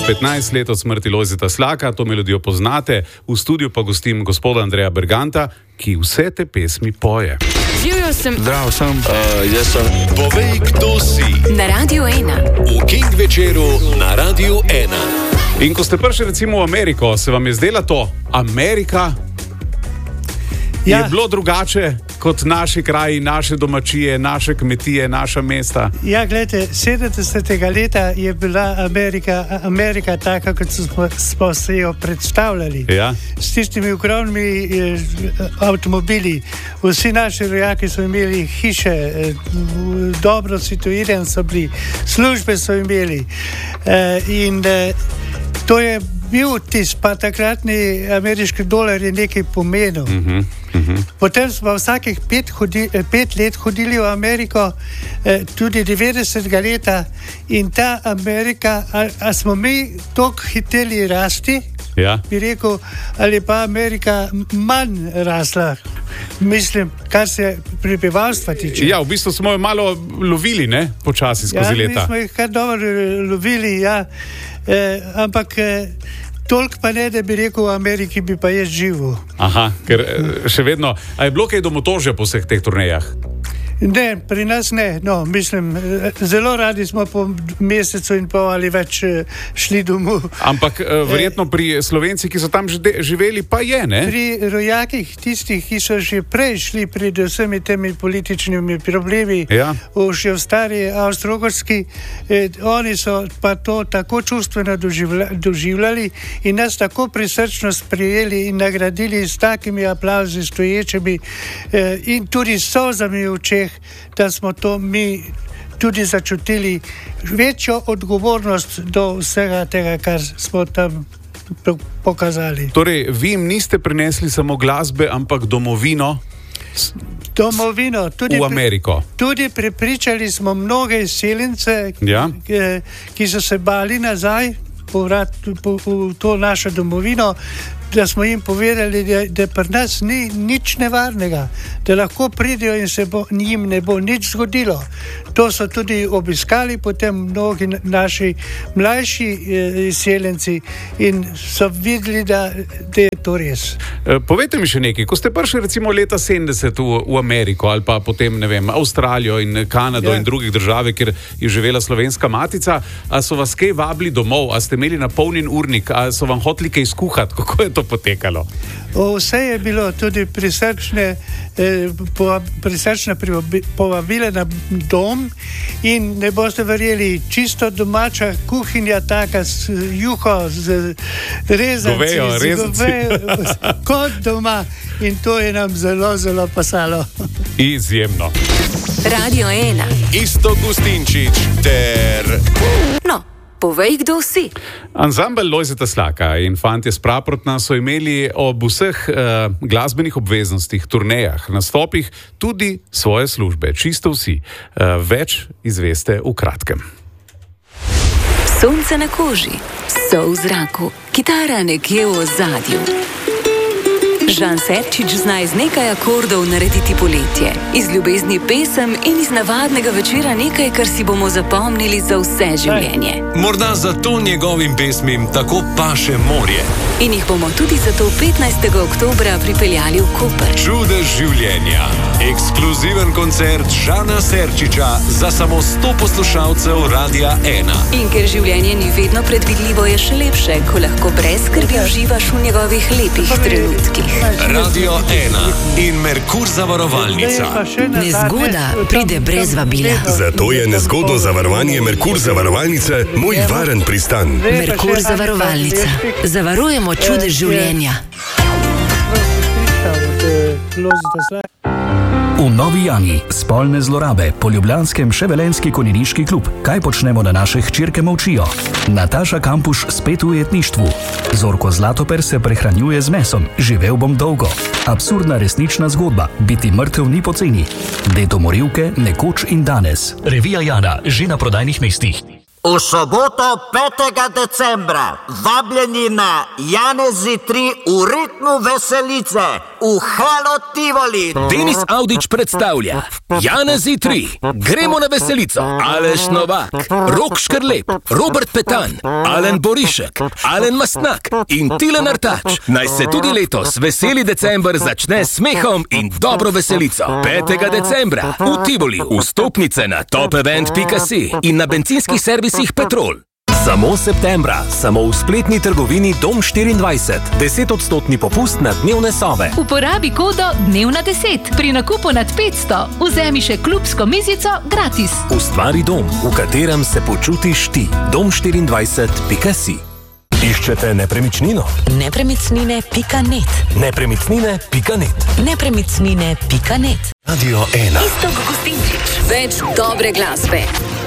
15 let od smrti Lojzeta Slaka, to melodijo poznate, v studiu pa gostim gospoda Andreja Berganta, ki vse te pesmi poje. Živjo sem. Zdravo sem. Jaz sem. Povej, kdo si. Na Radiu 1. V King večeru na Radiu 1. In ko ste prišli recimo v Ameriko, se vam je zdela to Amerika? Je bilo drugače kot naši kraji, naše domačije, naše kmetije, naša mesta? Ja, gledajte, 70. leta je bila Amerika taka, kot smo se jo predstavljali. Ja. S tistimi ogromnimi avtomobili. Vsi naši rojaki so imeli hiše, dobro situirani so bili, službe so imeli. To je bil tisti, pa takratni ameriški dolar je nekaj pomenil. Potem smo vsakih 5 let hodili v Ameriko, tudi 90. leta, in ta Amerika, a smo mi toliko hiteli rasti, Ja. bi rekel, ali pa Amerika manj rasla, mislim, kar se prebivalstva tiče. Ja, v bistvu smo jo malo lovili, ne, počasi skozi leta. Ja, mi smo jih kar dobro lovili, ja, ampak toliko pa ne, da bi rekel, v Ameriki bi pa jaz živel. Aha, ker še vedno, a je bilo kaj domotožja po vseh teh turnejah? Ne, pri nas ne, no, mislim, zelo radi smo po mesecu in pol ali več šli domov. Ampak verjetno pri Slovencih, ki so tam živeli, pa je, ne? Pri rojakih, tistih, ki so že prej šli pred vsemi temi političnimi problemi, Ja. še v stari Avstro-Ogrski, oni so pa to tako čustveno doživljali in nas tako prisrčno sprejeli in nagradili s takimi aplavzi stoječimi in tudi s solzami v očeh, da smo to mi tudi začutili večjo odgovornost do vsega tega, kar smo tam pokazali. Torej, vi jim niste prinesli samo glasbe, ampak domovino Tudi v Ameriko. Tudi prepričali smo mnoge izseljence, Ja. ki so se bali nazaj v to našo domovino, da smo jim povedali, da pri nas ni nič nevarnega, da lahko pridejo in se njim ne bo nič zgodilo. To so tudi obiskali potem mnogi naši mlajši izseljenci in so videli, da je to res. Povejte mi še nekaj, ko ste prišli recimo leta 70 v Ameriko ali pa potem, ne vem, Avstralijo in Kanado in drugih države, kjer je živela slovenska matica, a so vas kaj vabili domov, a ste imeli napolnjen urnik, a so vam hoteli kaj skuhati, kako je to potekalo? Vse je bilo, tudi prisrčne povabile na dom in ne boste verjeli, čisto domača kuhinja, taka z juho, z rezanci, kot doma, in to je nam zelo, zelo pasalo. Izjemno. Radio 1. Iztok Gustinčič ter... No, povej, kdo si. Ansambel Lojzeta Slaka in Fantje s Praprotna so imeli ob vseh glasbenih obveznostih, turnejah, nastopih tudi svoje službe. Čisto vsi. Več izveste v kratkem. Sonce na koži, sol v zraku, kitara nekje v ozadju. Žan Serčič zna iz nekaj akordov narediti poletje, iz ljubezni pesem in iz navadnega večera nekaj, kar si bomo zapomnili za vse življenje. Morda zato njegovim pesmim tako paše morje. In jih bomo tudi zato 15. oktobra pripeljali v Koper. Čudež življenja. Ekskluziven koncert Žana Serčiča za samo 100 poslušalcev Radia 1. In ker življenje ni vedno predvidljivo, je še lepše, ko lahko brez skrbi uživaš v njegovih lepih trenutkih. Radio 1 in Merkur zavarovalnica. Nezgoda pride brez vabila. Zato je nezgodno zavarovanje Merkur zavarovalnice moj varen pristan. Merkur zavarovalnica. Zavarujemo čudež življenja. V Novi Jani spolne zlorabe po ljubljanskem Ševelenski konjeniški klub. Kaj počnemo, da naše hčerke molčijo? Nataša Kampuš spet v ujetništvu. Zorko Zlatoper se prehranjuje z mesom. Živel bom dolgo. Absurdna resnična zgodba. Biti mrtev ni poceni. Dedo Morilke, nekoč in danes. Revija Jana, že na prodajnih mestih. V soboto 5. decembra vabljeni na Janezi 3 v ritmu veselice. v Halo Tivoli. Denis Avdić predstavlja Janezi 3, Gremo na veselico, Aleš Novak, Rok Škrlep, Robert Petan, Alen Borišek, Alen Mastnak in Tilen Artač. Naj se tudi letos veseli december začne s smehom in dobro veselico. 5. decembra v Tivoli. Vstopnice na topevent.si in na bencinskih servisih Petrol. Samo septembra, samo v spletni trgovini Dom 24. 10% popust na dnevne sobe. Uporabi kodo Dnevna 10. Pri nakupu nad 500 vzemi še klubsko mizico gratis. Ustvari dom, v katerem se počutiš ti. Dom24.si. Iščete nepremičnino? Nepremičnine.net. Nepremičnine.net. Nepremičnine.net. Radio 1. Iztok Gostinčič. Več dobre glasbe.